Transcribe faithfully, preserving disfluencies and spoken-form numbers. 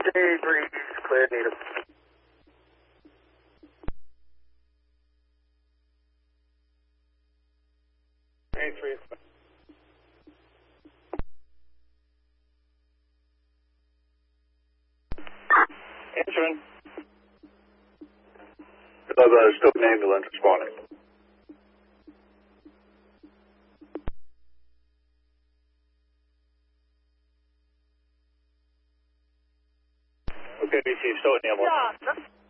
Day three, clear native. Day three. Answering. Uh, still an ambulance responding. Okay, B C, still an ambulance.